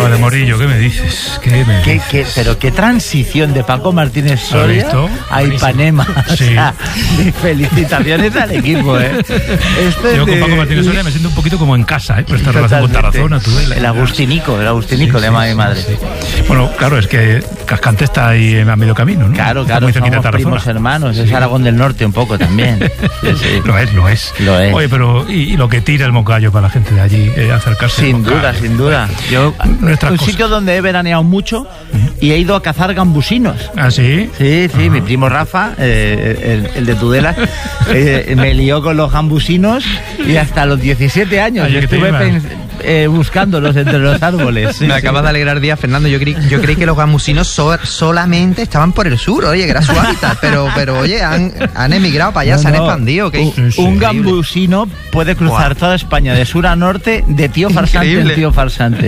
estaba de Morillo, ¿qué me dices? Pero qué transición de Paco Martínez Soria a Ipanema. Sí. O sea, felicitaciones al equipo, Yo con Paco Martínez Soria me siento un poquito como en casa, por esta relación con Tarazona, Tudela. El Agustinico, sí, le llama mi madre. Sí. Bueno, claro, es que Cascante está ahí a medio camino, ¿no? Claro, somos primos hermanos, es Aragón del Norte un poco también. Sí. Lo es. Oye, pero y lo que tira el Mocayo para la gente de allí, acercarse. Sin duda. Yo, un sitio donde he veraneado mucho y he ido a cazar gambusinos. ¿Ah, sí? Sí, mi primo Rafa, el de Tudela, me lió con los gambusinos y hasta los 17 años estuve buscándolos entre los árboles. Me acabas de alegrar el día, Fernando. Yo creí que los gambusinos solamente estaban por el sur, oye, que era su hábitat, pero oye, han emigrado para allá, se han expandido. Un gambusino puede cruzar toda España de sur a norte, de tío farsante en tío farsante.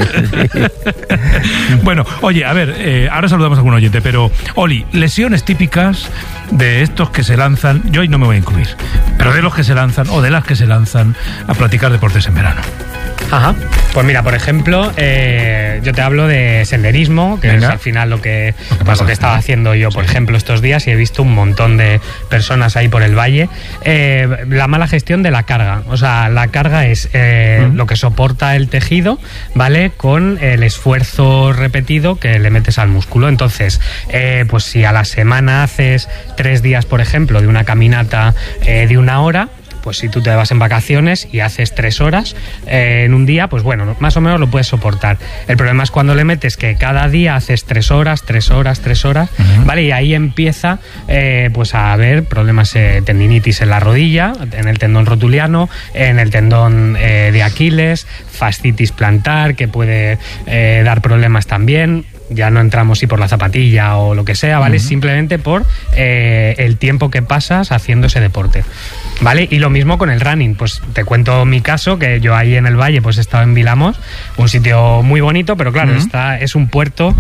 Bueno, oye, a ver, ahora saludamos a algún oyente, pero Oli, lesiones típicas de estos que se lanzan, yo hoy no me voy a incluir, pero de los que se lanzan o de las que se lanzan a practicar deportes en verano. Ajá. Pues mira, por ejemplo, yo te hablo de senderismo, que es al final lo que estaba haciendo yo, por ejemplo, estos días, y he visto un montón de personas ahí por el valle. La mala gestión de la carga. O sea, la carga es lo que soporta el tejido, ¿vale? Con el esfuerzo repetido que le metes al músculo. Entonces, pues si a la semana haces 3 días, por ejemplo, de una caminata de 1 hora, pues si tú te vas en vacaciones y haces 3 horas en un día, pues bueno, más o menos lo puedes soportar. El problema es cuando le metes que cada día haces 3 horas, ¿vale? Y ahí empieza pues a haber problemas, tendinitis en la rodilla, en el tendón rotuliano, en el tendón de Aquiles, fascitis plantar, que puede dar problemas también. Ya no entramos si por la zapatilla o lo que sea, ¿vale? Simplemente por el tiempo que pasas haciendo ese deporte, ¿vale? Y lo mismo con el running. Pues te cuento mi caso, que yo ahí en el valle pues he estado en Vilamos, un sitio muy bonito, pero claro, es un puerto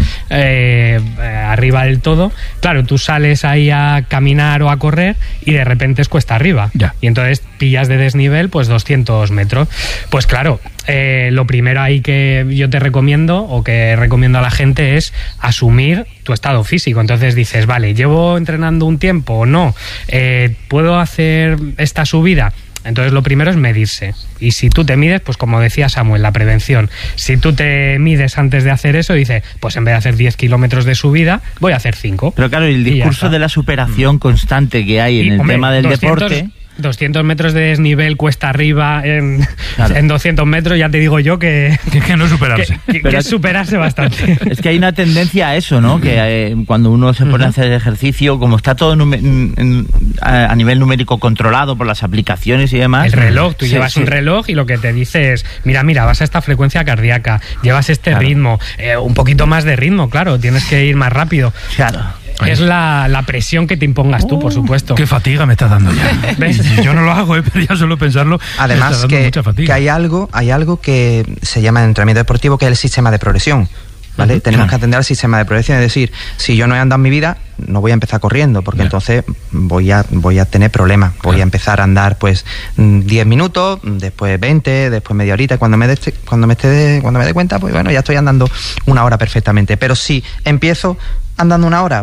arriba del todo. Claro, tú sales ahí a caminar o a correr y de repente es cuesta arriba. Ya. Y entonces pillas de desnivel pues 200 metros. Pues claro, lo primero ahí que yo te recomiendo o que recomiendo a la gente es asumir tu estado físico. Entonces dices, vale, llevo entrenando un tiempo o no, ¿puedo hacer esta subida? Entonces lo primero es medirse. Y si tú te mides, pues como decía Samuel, la prevención. Si tú te mides antes de hacer eso, dices, pues en vez de hacer 10 kilómetros de subida, voy a hacer 5. Pero claro, el discurso de la superación constante que hay en el tema del deporte... 200 metros de desnivel cuesta arriba en 200 metros, ya te digo yo que no es superarse. Que es superarse bastante. Es que hay una tendencia a eso, ¿no? Que cuando uno se pone a hacer ejercicio, como está todo a nivel numérico controlado por las aplicaciones y demás... El reloj, tú llevas un reloj y lo que te dice es, mira, vas a esta frecuencia cardíaca, llevas este ritmo, un poquito más de ritmo, claro, tienes que ir más rápido. Claro. Es la presión que te impongas tú, por supuesto. Qué fatiga me estás dando ya. ¿Ves? Yo no lo hago, pero ya solo pensarlo. Además que hay algo que se llama en entrenamiento deportivo, que es el sistema de progresión. ¿Vale? Tenemos que atender al sistema de progresión, es decir, si yo no he andado en mi vida, no voy a empezar corriendo, porque entonces voy a tener problemas. Voy a empezar a andar pues 10 minutos, después 20, después media horita, cuando me dé cuenta, pues bueno, ya estoy andando 1 hora perfectamente. Pero si empiezo andando 1 hora,